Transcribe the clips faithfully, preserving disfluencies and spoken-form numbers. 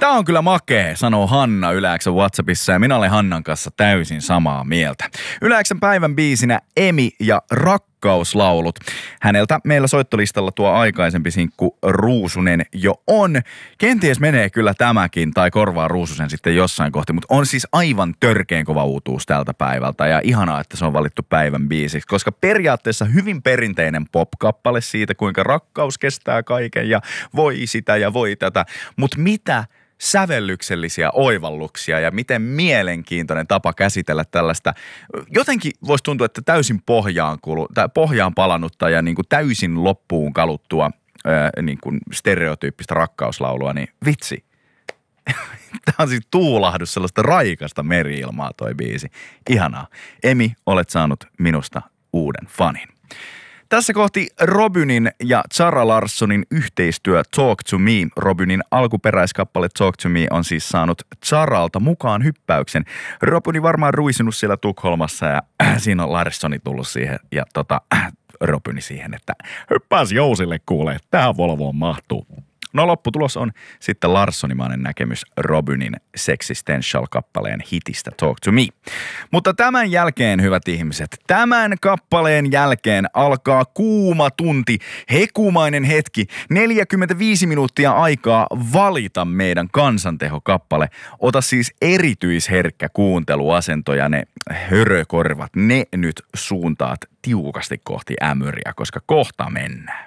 Tää on kyllä makee, sanoo Hanna Yle X:n WhatsAppissa ja minä olen Hannan kanssa täysin samaa mieltä. Yle X:n päivän biisinä Emi ja Rakkauslaulut. Häneltä meillä soittolistalla tuo aikaisempi sinkku Ruusunen jo on. Kenties menee kyllä tämäkin tai korvaa Ruususen sitten jossain kohti, mutta on siis aivan törkeen kova uutuus tältä päivältä ja ihanaa, että se on valittu päivän biisiksi, koska periaatteessa hyvin perinteinen pop-kappale siitä, kuinka rakkaus kestää kaiken ja voi sitä ja voi tätä, mutta mitä sävellyksellisiä oivalluksia ja miten mielenkiintoinen tapa käsitellä tällaista. Jotenkin voisi tuntua, että täysin pohjaan, kulu, tai pohjaan palannutta ja niin kuin täysin loppuun kaluttua ää, niin kuin stereotyyppistä rakkauslaulua, niin vitsi. Tämä on siis tuulahdus sellaista raikasta meri-ilmaa toi biisi. Ihanaa. Emi, olet saanut minusta uuden fanin. Tässä kohti Robynin ja Zara Larssonin yhteistyö Talk to Me. Robynin alkuperäiskappale Talk to Me on siis saanut Zaralta mukaan hyppäyksen. Robyni varmaan ruisinut siellä Tukholmassa ja äh, siinä on Larssoni tullut siihen ja tota, äh, Robyni siihen, että hyppääs jousille kuulee, tähän Volvoon mahtuu. No lopputulos on sitten Larssonimainen näkemys Robynin Sexistential-kappaleen hitistä Talk to Me. Mutta tämän jälkeen, hyvät ihmiset, tämän kappaleen jälkeen alkaa kuuma tunti, hekumainen hetki, neljäkymmentäviisi minuuttia aikaa valita meidän kansantehokappale. Ota siis erityisherkkä kuunteluasento ja ne hörökorvat, ne nyt suuntaat tiukasti kohti ämyriä, koska kohta mennään.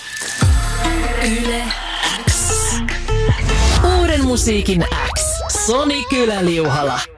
Yle X. Uuden musiikin X. Soni Kylä-Liuhala.